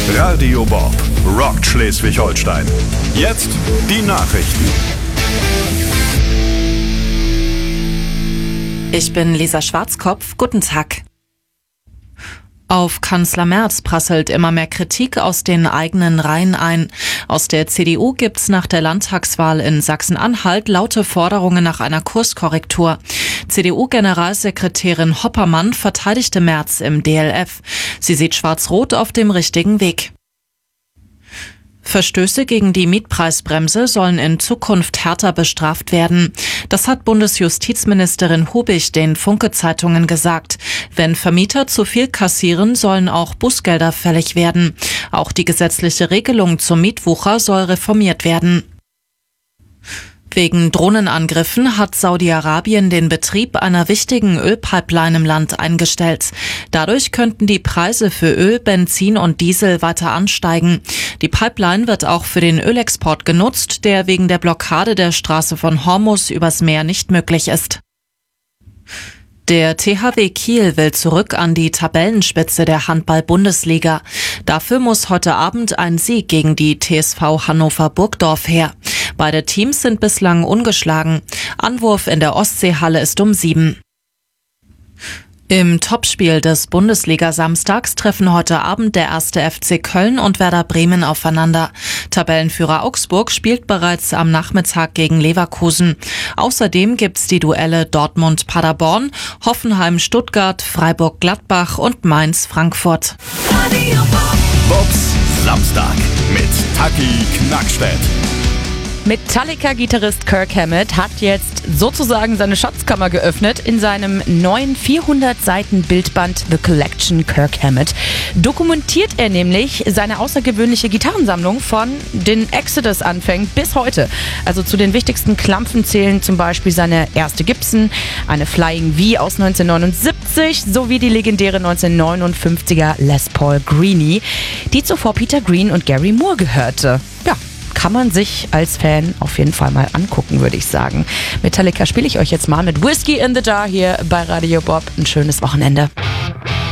Radio Bob rockt Schleswig-Holstein. Jetzt die Nachrichten. Ich bin Lisa Schwarzkopf. Guten Tag. Auf Kanzler Merz prasselt immer mehr Kritik aus den eigenen Reihen ein. Aus der CDU gibt's nach der Landtagswahl in Sachsen-Anhalt laute Forderungen nach einer Kurskorrektur. CDU-Generalsekretärin Hoppermann verteidigte Merz im DLF. Sie sieht Schwarz-Rot auf dem richtigen Weg. Verstöße gegen die Mietpreisbremse sollen in Zukunft härter bestraft werden. Das hat Bundesjustizministerin Hubig den Funke-Zeitungen gesagt. Wenn Vermieter zu viel kassieren, sollen auch Bußgelder fällig werden. Auch die gesetzliche Regelung zum Mietwucher soll reformiert werden. Wegen Drohnenangriffen hat Saudi-Arabien den Betrieb einer wichtigen Ölpipeline im Land eingestellt. Dadurch könnten die Preise für Öl, Benzin und Diesel weiter ansteigen. Die Pipeline wird auch für den Ölexport genutzt, der wegen der Blockade der Straße von Hormuz übers Meer nicht möglich ist. Der THW Kiel will zurück an die Tabellenspitze der Handball-Bundesliga. Dafür muss heute Abend ein Sieg gegen die TSV Hannover-Burgdorf her. Beide Teams sind bislang ungeschlagen. Anwurf in der Ostseehalle ist um 7. Im Topspiel des Bundesliga-Samstags treffen heute Abend der 1. FC Köln und Werder Bremen aufeinander. Tabellenführer Augsburg spielt bereits am Nachmittag gegen Leverkusen. Außerdem gibt's die Duelle Dortmund-Paderborn, Hoffenheim-Stuttgart, Freiburg-Gladbach und Mainz-Frankfurt. Bobs Samstag mit Taki Knackstedt. Metallica-Gitarrist Kirk Hammett hat jetzt sozusagen seine Schatzkammer geöffnet. In seinem neuen 400-Seiten-Bildband The Collection Kirk Hammett dokumentiert er nämlich seine außergewöhnliche Gitarrensammlung von den Exodus-Anfängen bis heute. Also zu den wichtigsten Klampfen zählen zum Beispiel seine erste Gibson, eine Flying V aus 1979 sowie die legendäre 1959er Les Paul Greenie, die zuvor Peter Green und Gary Moore gehörte. Ja, kann man sich als Fan auf jeden Fall mal angucken, würde ich sagen. Metallica spiele ich euch jetzt mal mit Whiskey in the Jar hier bei Radio Bob. Ein schönes Wochenende.